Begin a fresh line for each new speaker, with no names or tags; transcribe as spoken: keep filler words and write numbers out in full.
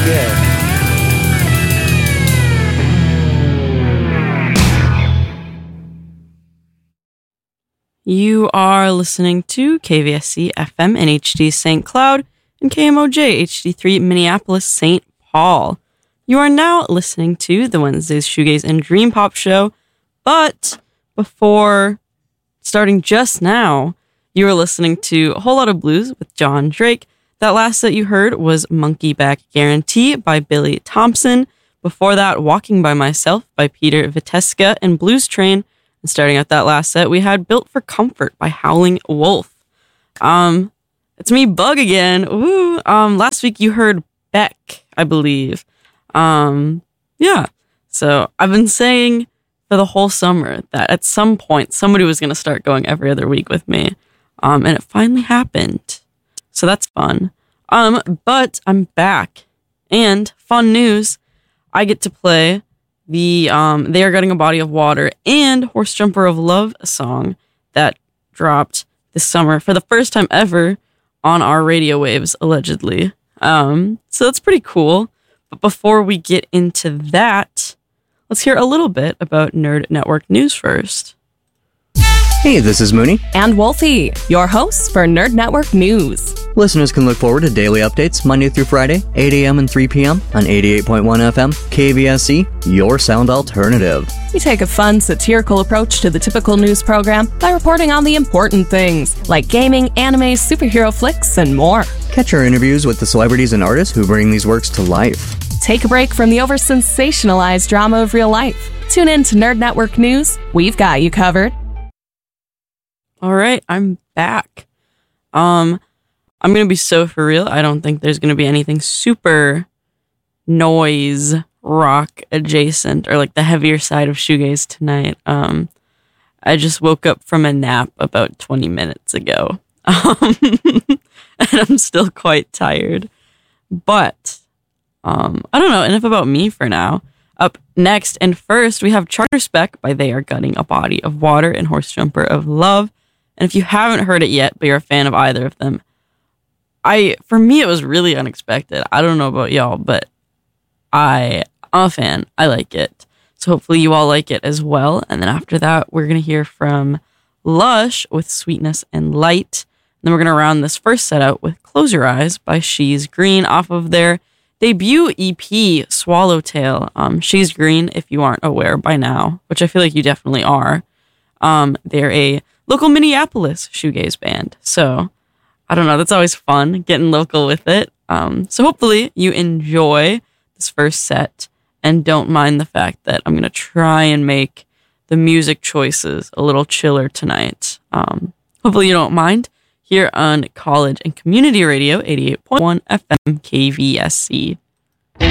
good.
You are listening to K V S C F M in H D Saint Cloud and K M O J H D three Minneapolis Saint Paul. You are now listening to the Wednesdays Shoegaze and Dream Pop show, but before starting just now, you were listening to A Whole Lot of Blues with John Drake. That last that you heard was Monkey Back Guarantee by Billy Thompson. Before that, Walking by Myself by Peter Viteska and Blues Train. And starting out that last set, we had Built for Comfort by Howling Wolf. Um, it's me, Bug, again. Ooh. Um, last week you heard Beck, I believe. Um, yeah. So I've been saying for the whole summer that at some point somebody was going to start going every other week with me. Um, and it finally happened. So that's fun. Um, but I'm back. And fun news, I get to play the um They Are Getting a Body of Water and Horse Jumper of Love song that dropped this summer for the first time ever on our radio waves, allegedly. Um, so that's pretty cool. But before we get into that, let's hear a little bit about Nerd Network news first.
Hey, this is Mooney.
And Wolfie, your hosts for Nerd Network News.
Listeners can look forward to daily updates Monday through Friday, eight a.m. and three p.m. on eighty-eight point one F M, K V S C, your sound alternative.
We take a fun, satirical approach to the typical news program by reporting on the important things, like gaming, anime, superhero flicks, and more.
Catch our interviews with the celebrities and artists who bring these works to life.
Take a break from the over-sensationalized drama of real life. Tune in to Nerd Network News. We've got you covered.
All right, I'm back. Um, I'm going to be so for real. I don't think there's going to be anything super noise rock adjacent or like the heavier side of shoegaze tonight. Um, I just woke up from a nap about twenty minutes ago. Um, and I'm still quite tired. But um, I don't know, enough about me for now. Up next and first, we have Charter Spec by They Are Gutting a Body of Water and Horse Jumper of Love. And if you haven't heard it yet, but you're a fan of either of them, I, for me, it was really unexpected. I don't know about y'all, but I, I'm a fan. I like it. So hopefully you all like it as well. And then after that, we're going to hear from Lush with Sweetness and Light. And then we're going to round this first set out with Close Your Eyes by She's Green off of their debut E P, Swallowtail. Um, She's Green, if you aren't aware by now, which I feel like you definitely are. Um, they're a local Minneapolis shoegaze band. So, I don't know, that's always fun, getting local with it. Um, so hopefully you enjoy this first set and don't mind the fact that I'm going to try and make the music choices a little chiller tonight. Um, hopefully you don't mind here on College and Community Radio, eighty-eight point one F M K V S C.